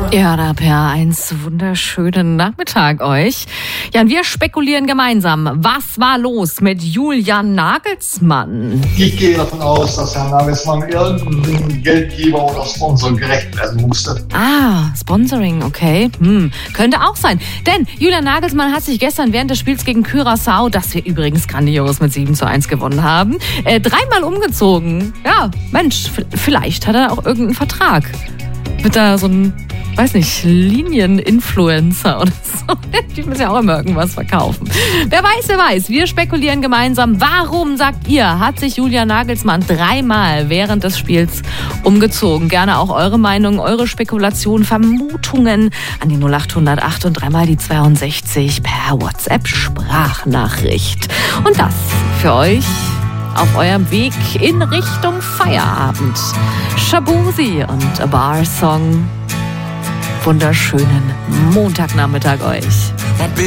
Ja, da PR1, wunderschönen Nachmittag euch. Ja, und wir spekulieren gemeinsam. Was war los mit Julian Nagelsmann? Ich gehe davon aus, dass Herr Nagelsmann irgendeinem Geldgeber oder Sponsor gerecht werden musste. Sponsoring, okay. Könnte auch sein. Denn Julian Nagelsmann hat sich gestern während des Spiels gegen Curaçao, das wir übrigens grandios mit 7:1 gewonnen haben, dreimal umgezogen. Ja, Mensch, vielleicht hat er auch irgendeinen Vertrag. Wird da so ein, weiß nicht, Linien-Influencer oder so. Die müssen ja auch immer irgendwas verkaufen. Wer weiß. Wir spekulieren gemeinsam. Warum, sagt ihr, hat sich Julian Nagelsmann dreimal während des Spiels umgezogen? Gerne auch eure Meinung, eure Spekulationen, Vermutungen an die 0800 und dreimal die 62 per WhatsApp-Sprachnachricht. Und das für euch auf eurem Weg in Richtung Feierabend. Shaboozey und A Bar Song. Wunderschönen Montagnachmittag euch.